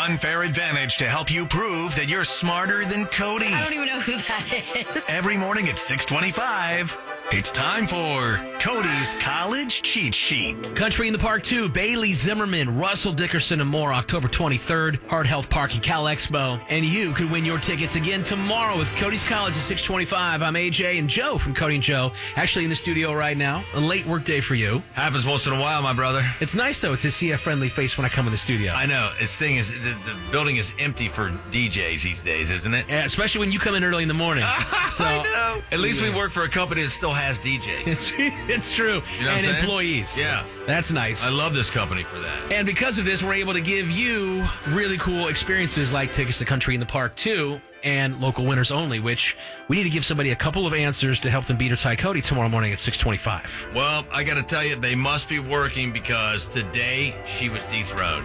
Unfair Advantage to help you prove that you're smarter than Cody. I don't even know who that is. Every morning at 6:25, it's time for Cody's College Cheat Sheet. Country in the Park 2, Bailey Zimmerman, Russell Dickerson, and more, October 23rd, Heart Health Park and Cal Expo. And you could win your tickets again tomorrow with Cody's College at 6:25. I'm AJ and Joe from Cody and Joe, actually in the studio right now. A late work day for you. Happens once in a while, my brother. It's nice, though, to see a friendly face when I come in the studio. I know. The thing is, the building is empty for DJs these days, isn't it? Yeah, especially when you come in early in the morning. So, I know. At least we work for a company that still has DJs. It's true. You know what and I'm saying? Employees. Yeah. That's nice. I love this company for that. And because of this, we're able to give you really cool experiences like tickets to Country in the Park 2 and local winners only, which we need to give somebody a couple of answers to help them beat or tie Cody tomorrow morning at 6:25. Well, I got to tell you, they must be working because today she was dethroned.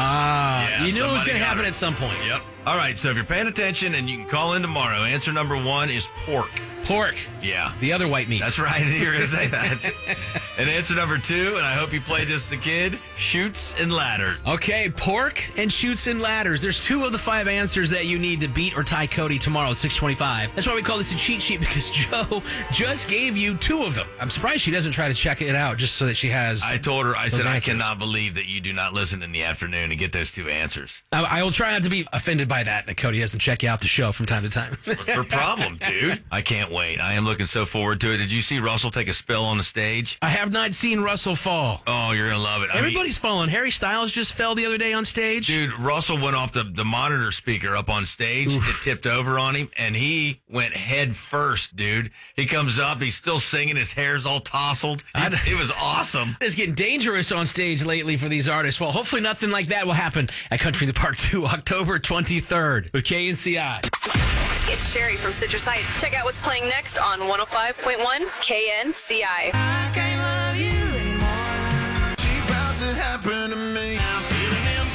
Yeah, you knew it was going to happen her. at some point. Yep. All right, so if you're paying attention and you can call in tomorrow, answer number 1 is pork. Pork. Yeah. The other white meat. That's right. You're going to say that. And answer number 2, and I hope you played this as a kid, chutes and ladders. Okay, pork and chutes and ladders. There's 2 of the 5 answers that you need to beat or tie Cody tomorrow at 6:25. That's why we call this a cheat sheet, because Joe just gave you 2 of them. I'm surprised she doesn't try to check it out just so that she has. I told her, I said, answers. I cannot believe that you do not listen in the afternoon and get those 2 answers. I will try not to be offended by that Cody doesn't check you out the show from time to time. What's her problem, dude? I can't wait. I am looking so forward to it. Did you see Russell take a spill on the stage? I have not seen Russell fall. Oh, you're going to love it. Everybody's fallen. Harry Styles just fell the other day on stage. Dude, Russell went off the monitor speaker up on stage. Oof. It tipped over on him, and he went head first, dude. He comes up. He's still singing. His hair's all tousled. It was awesome. It's getting dangerous on stage lately for these artists. Well, hopefully nothing like that will happen at Country in the Park 2, October 23rd with KNCI. It's Sherry from Citrus Heights. Check out what's playing next on 105.1 KNCI. I can't love you anymore. She about to happen to me. I'm feeling them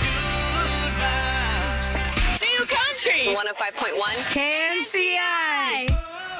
good vibes. New Country 105.1 KNCI.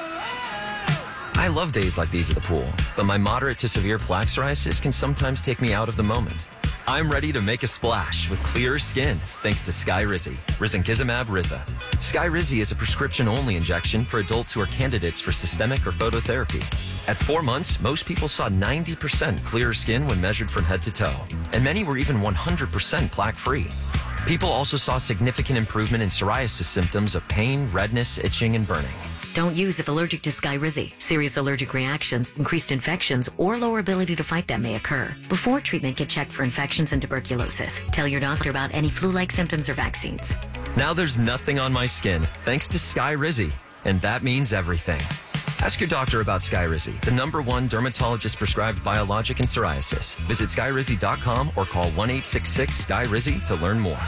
I love days like these at the pool, but my moderate to severe plaque psoriasis can sometimes take me out of the moment. I'm ready to make a splash with clearer skin thanks to Skyrizi, risankizumab Riza. Skyrizi is a prescription-only injection for adults who are candidates for systemic or phototherapy. At 4 months, most people saw 90% clearer skin when measured from head to toe, and many were even 100% plaque-free. People also saw significant improvement in psoriasis symptoms of pain, redness, itching, and burning. Don't use if allergic to Skyrizi. Serious allergic reactions, increased infections, or lower ability to fight them may occur. Before treatment, get checked for infections and tuberculosis. Tell your doctor about any flu-like symptoms or vaccines. Now there's nothing on my skin thanks to Skyrizi, and that means everything. Ask your doctor about Skyrizi, the #1 dermatologist-prescribed biologic in psoriasis. Visit skyrizi.com or call 1-866-SKYRIZI to learn more.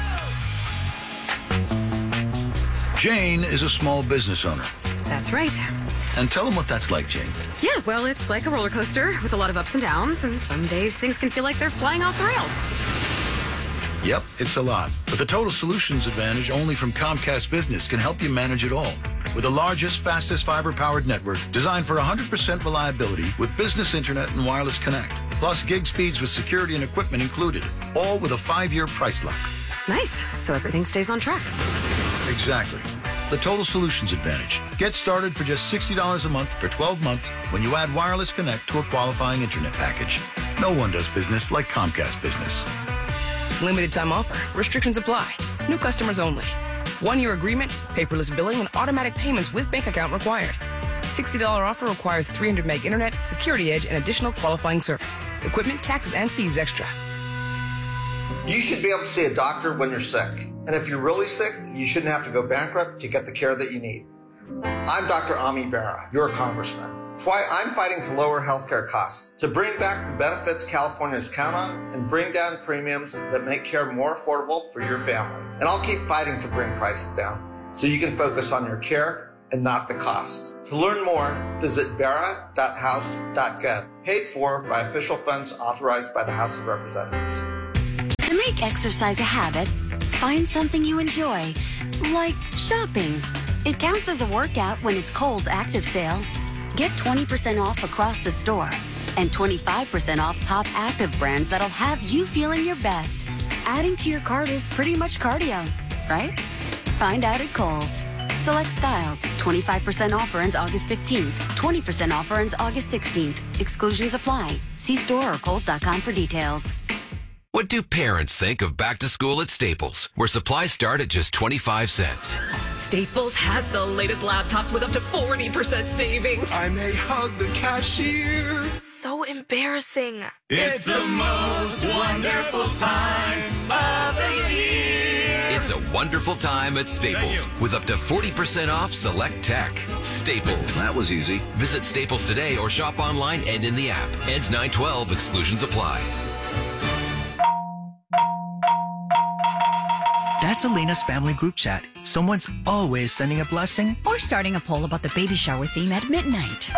Jane is a small business owner. That's right. And tell them what that's like, Jane. Yeah, well, it's like a roller coaster with a lot of ups and downs, and some days things can feel like they're flying off the rails. Yep, it's a lot. But the Total Solutions Advantage only from Comcast Business can help you manage it all. With the largest, fastest fiber-powered network designed for 100% reliability with business internet and wireless connect. Plus gig speeds with security and equipment included. All with a 5-year price lock. Nice. So everything stays on track. Exactly. The Total Solutions Advantage. Get started for just $60 a month for 12 months when you add wireless connect to a qualifying internet package. No one does business like Comcast Business. Limited time offer. Restrictions apply. New customers only. 1-year agreement, paperless billing, and automatic payments with bank account required. $60 offer requires 300 meg internet, security edge, and additional qualifying service. Equipment, taxes, and fees extra. You should be able to see a doctor when you're sick. And if you're really sick, you shouldn't have to go bankrupt to get the care that you need. I'm Dr. Ami Bera, your congressman. It's why I'm fighting to lower healthcare costs, to bring back the benefits Californians count on, and bring down premiums that make care more affordable for your family. And I'll keep fighting to bring prices down, so you can focus on your care and not the costs. To learn more, visit bera.house.gov, paid for by official funds authorized by the House of Representatives. To make exercise a habit, find something you enjoy, like shopping. It counts as a workout when it's Kohl's Active Sale. Get 20% off across the store and 25% off top active brands that'll have you feeling your best. Adding to your cart is pretty much cardio, right? Find out at Kohl's. Select styles. 25% offer ends August 15th. 20% offer ends August 16th. Exclusions apply. See store or Kohls.com for details. What do parents think of back to school at Staples, where supplies start at just 25 cents? Staples has the latest laptops with up to 40% savings. I may hug the cashier. So embarrassing. It's the most wonderful time of the year. It's a wonderful time at Staples with up to 40% off select tech. Staples. That was easy. Visit Staples today or shop online and in the app. Ends 9/12. Exclusions apply. That's Elena's family group chat. Someone's always sending a blessing or starting a poll about the baby shower theme at midnight.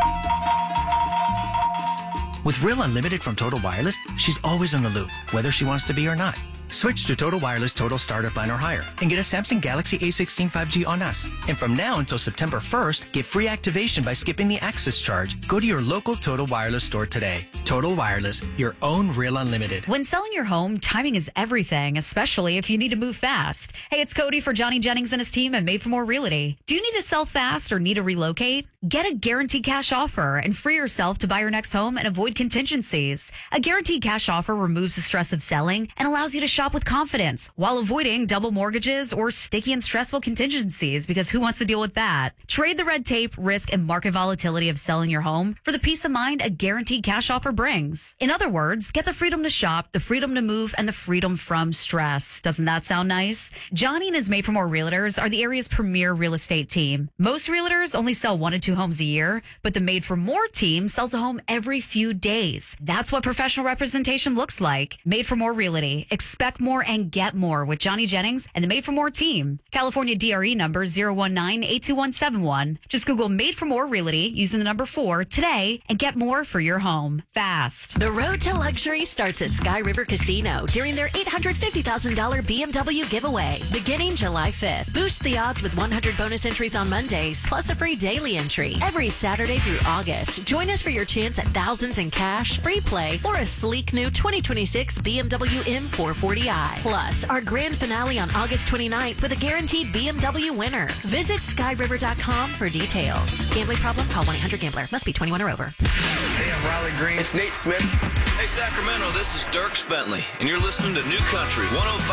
With Real Unlimited from Total Wireless, she's always in the loop, whether she wants to be or not. Switch to Total Wireless Total Starter Plan or higher and get a Samsung Galaxy A16 5G on us. And from now until September 1st, get free activation by skipping the access charge. Go to your local Total Wireless store today. Total Wireless, your own Real Unlimited. When selling your home, timing is everything, especially if you need to move fast. Hey, it's Cody for Johnny Jennings and his team at Made for More Realty. Do you need to sell fast or need to relocate? Get a guaranteed cash offer and free yourself to buy your next home and avoid contingencies. A guaranteed cash offer removes the stress of selling and allows you to shop with confidence while avoiding double mortgages or sticky and stressful contingencies, because who wants to deal with that? Trade the red tape, risk, and market volatility of selling your home for the peace of mind a guaranteed cash offer brings. In other words, get the freedom to shop, the freedom to move, and the freedom from stress. Doesn't that sound nice? Johnny and his Made for More Realtors are the area's premier real estate team. Most realtors only sell 1 to 2 homes a year, but the Made for More team sells a home every few days. That's what professional representation looks like. Made for More Realty. Expect more and get more with Johnny Jennings and the Made for More team. California DRE number 019-82171. Just Google Made for More Realty using the number 4 today and get more for your home fast. The road to luxury starts at Sky River Casino during their $850,000 BMW giveaway beginning July 5th. Boost the odds with 100 bonus entries on Mondays, plus a free daily entry every Saturday through August. Join us for your chance at thousands in cash, free play, or a sleek new 2026 BMW M440i. Plus, our grand finale on August 29th with a guaranteed BMW winner. Visit skyriver.com for details. Gambling problem? Call 1-800-GAMBLER. Must be 21 or over. Hey, I'm Riley Green. It's Nate Smith. Hey, Sacramento, this is Dierks Bentley, and you're listening to New Country 105.